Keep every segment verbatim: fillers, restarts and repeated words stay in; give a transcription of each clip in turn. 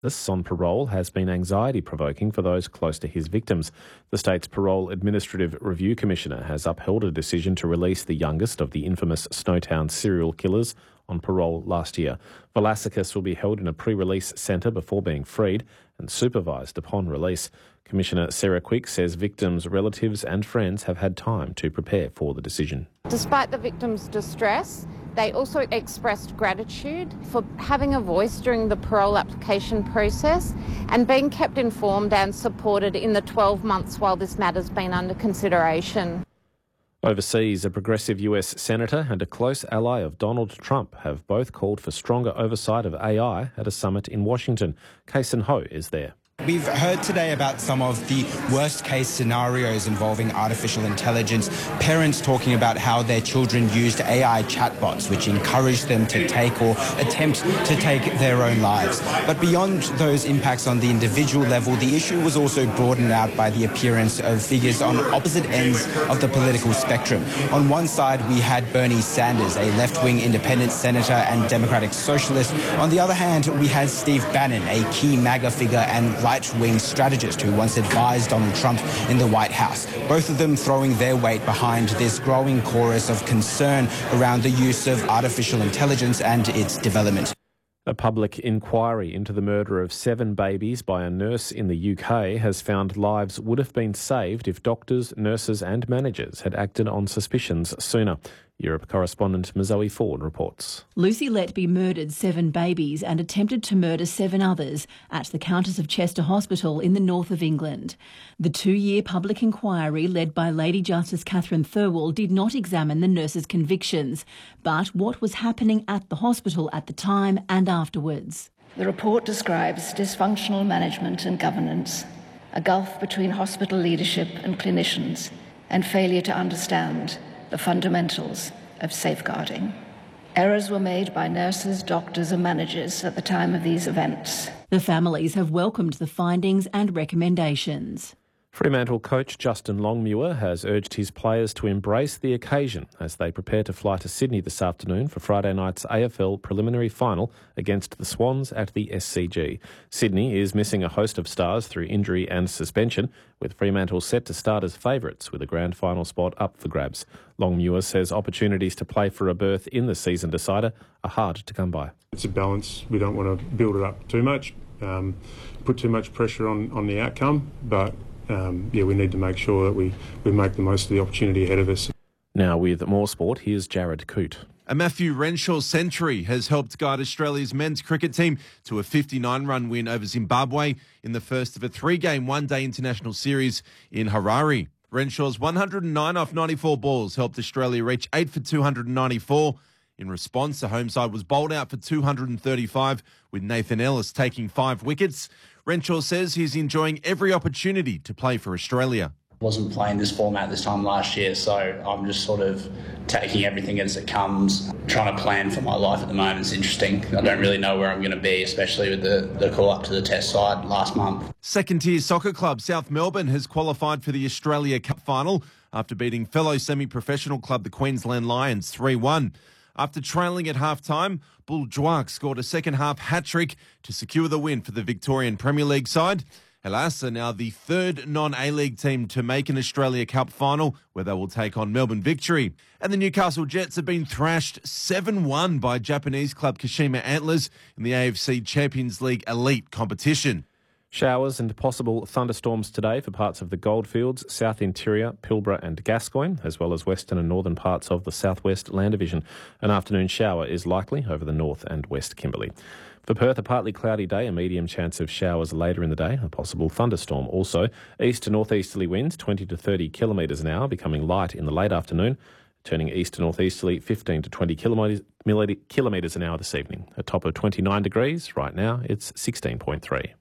This on parole has been anxiety-provoking for those close to his victims. The state's Parole Administrative Review Commissioner has upheld a decision to release the youngest of the infamous Snowtown serial killers on parole last year. Velasquez will be held in a pre-release centre before being freed and supervised upon release. Commissioner Sarah Quick says victims' relatives and friends have had time to prepare for the decision. Despite the victims' distress, they also expressed gratitude for having a voice during the parole application process and being kept informed and supported in the twelve months while this matter's been under consideration. Overseas, a progressive U S senator and a close ally of Donald Trump have both called for stronger oversight of A I at a summit in Washington. Kason Ho is there. We've heard today about some of the worst-case scenarios involving artificial intelligence, parents talking about how their children used A I chatbots, which encouraged them to take or attempt to take their own lives. But beyond those impacts on the individual level, the issue was also broadened out by the appearance of figures on opposite ends of the political spectrum. On one side, we had Bernie Sanders, a left-wing independent senator and Democratic socialist. On the other hand, we had Steve Bannon, a key MAGA figure and right-wing strategist who once advised Donald Trump in the White House. Both of them throwing their weight behind this growing chorus of concern around the use of artificial intelligence and its development. A public inquiry into the murder of seven babies by a nurse in the U K has found lives would have been saved if doctors, nurses and managers had acted on suspicions sooner. Europe correspondent Mazoe Ford reports. Lucy Letby murdered seven babies and attempted to murder seven others at the Countess of Chester Hospital in the north of England. The two-year public inquiry led by Lady Justice Catherine Thirlwall did not examine the nurses' convictions, but what was happening at the hospital at the time and afterwards. The report describes dysfunctional management and governance, a gulf between hospital leadership and clinicians, and failure to understand the fundamentals of safeguarding. Errors were made by nurses, doctors and managers at the time of these events. The families have welcomed the findings and recommendations. Fremantle coach Justin Longmuir has urged his players to embrace the occasion as they prepare to fly to Sydney this afternoon for Friday night's A F L preliminary final against the Swans at the S C G. Sydney is missing a host of stars through injury and suspension, with Fremantle set to start as favourites with a grand final spot up for grabs. Longmuir says opportunities to play for a berth in the season decider are hard to come by. It's a balance. We don't want to build it up too much, um, put too much pressure on, on the outcome, but Um, yeah, we need to make sure that we, we make the most of the opportunity ahead of us. Now with more sport, here's Jared Coote. A Matthew Renshaw century has helped guide Australia's men's cricket team to a fifty-nine run win over Zimbabwe in the first of a three-game one-day international series in Harare. Renshaw's one hundred nine off ninety-four balls helped Australia reach eight for two hundred ninety-four. In response, the home side was bowled out for two hundred thirty-five, with Nathan Ellis taking five wickets. Renshaw says he's enjoying every opportunity to play for Australia. Wasn't playing this format this time last year, so I'm just sort of taking everything as it comes, trying to plan for my life at the moment. It's interesting. I don't really know where I'm going to be, especially with the, the call up to the test side last month. Second tier soccer club South Melbourne has qualified for the Australia Cup final after beating fellow semi-professional club the Queensland Lions three one. After trailing at half-time, Bull Dwark scored a second-half hat-trick to secure the win for the Victorian Premier League side. Hellas are now the third non-A-League team to make an Australia Cup final, where they will take on Melbourne Victory. And the Newcastle Jets have been thrashed seven one by Japanese club Kashima Antlers in the A F C Champions League Elite competition. Showers and possible thunderstorms today for parts of the Goldfields, South Interior, Pilbara and Gascoyne, as well as western and northern parts of the Southwest Land Division. An afternoon shower is likely over the north and west Kimberley. For Perth, a partly cloudy day, a medium chance of showers later in the day, a possible thunderstorm also. East to northeasterly winds, twenty to thirty kilometres an hour, becoming light in the late afternoon, turning east to northeasterly, fifteen to twenty kilometres an hour this evening. A top of twenty-nine degrees. Right now, it's sixteen point three.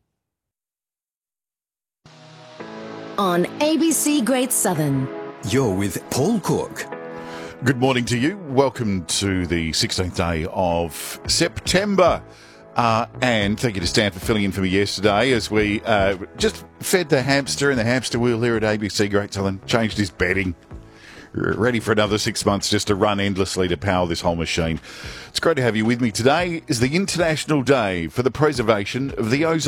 On A B C Great Southern. You're with Paul Cook. Good morning to you. Welcome to the sixteenth day of September. Uh, and thank you to Stan for filling in for me yesterday as we uh, just fed the hamster in the hamster wheel here at A B C Great Southern, changed his bedding. Ready for another six months just to run endlessly to power this whole machine. It's great to have you with me. Today is the International Day for the Preservation of the Ozone.